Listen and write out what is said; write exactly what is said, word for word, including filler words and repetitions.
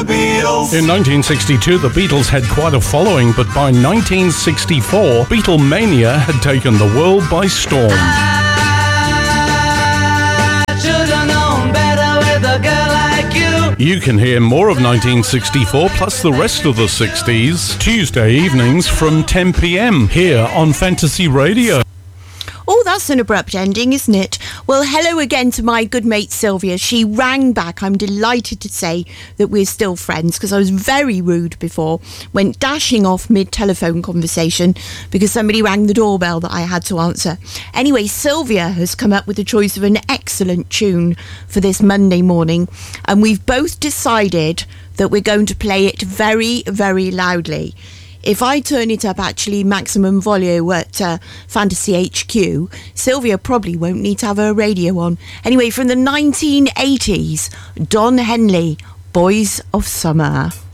the Beatles. In nineteen sixty-two, the Beatles had quite a following, but by nineteen sixty-four, Beatlemania had taken the world by storm. I should've known better with a girl like you. You can hear more of nineteen sixty-four plus the rest of the sixties Tuesday evenings from ten p.m. here on Fantasy Radio. Oh, that's an abrupt ending, isn't it? Well, hello again to my good mate Sylvia. She rang back. I'm delighted to say that we're still friends because I was very rude before. Went dashing off mid-telephone conversation because somebody rang the doorbell that I had to answer. Anyway, Sylvia has come up with the choice of an excellent tune for this Monday morning, and we've both decided that we're going to play it very, very loudly. If I turn it up actually maximum volume at uh, Fantasy H Q, Sylvia probably won't need to have her radio on. Anyway, from the nineteen eighties, Don Henley, Boys of Summer.